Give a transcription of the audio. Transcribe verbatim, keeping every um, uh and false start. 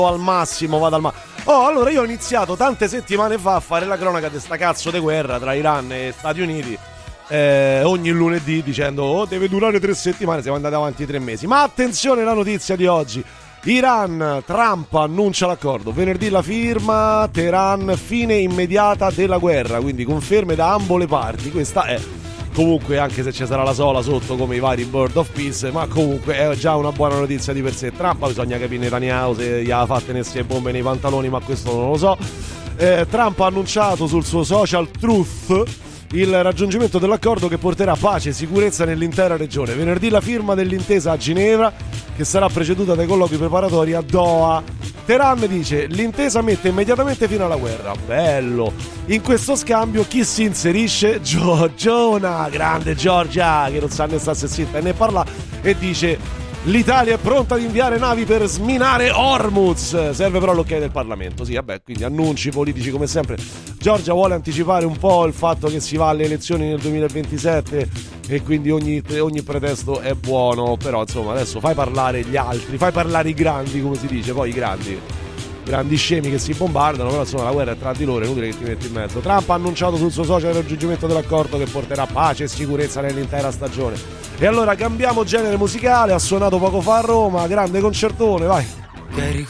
al massimo, vado al massimo. Oh, allora io ho iniziato tante settimane fa a fare la cronaca di sta cazzo di guerra tra Iran e Stati Uniti, eh, ogni lunedì, dicendo oh, deve durare tre settimane, siamo andati avanti tre mesi. Ma attenzione, la notizia di oggi: Iran, Trump annuncia l'accordo, venerdì la firma, Teheran, fine immediata della guerra, quindi conferme da ambo le parti. Questa è comunque, anche se ci sarà la sola sotto come i vari Bird of Peace, ma comunque è già una buona notizia di per sé. Trump, bisogna capire Netanyahu se gli ha fatte le bombe nei pantaloni, ma questo non lo so. eh, Trump ha annunciato sul suo social Truth il raggiungimento dell'accordo che porterà pace e sicurezza nell'intera regione. Venerdì la firma dell'intesa a Ginevra, che sarà preceduta dai colloqui preparatori a Doha. Teheran dice l'intesa mette immediatamente fine alla guerra. Bello. In questo scambio chi si inserisce? Giorgiona, grande Giorgia, che non sa né sta se zitta né parla, e dice l'Italia è pronta ad inviare navi per sminare Hormuz. Serve però l'ok del Parlamento. Sì, vabbè, quindi annunci politici come sempre. Giorgia vuole anticipare un po' il fatto che si va alle elezioni nel duemilaventisette e quindi ogni, ogni pretesto è buono. Però insomma adesso fai parlare gli altri, fai parlare i grandi, come si dice, poi i grandi grandi scemi che si bombardano, però insomma la guerra è tra di loro, è inutile che ti metti in mezzo. Trump ha annunciato sul suo social il raggiungimento dell'accordo che porterà pace e sicurezza nell'intera stagione. E allora cambiamo genere musicale, ha suonato poco fa a Roma, grande concertone, vai. Che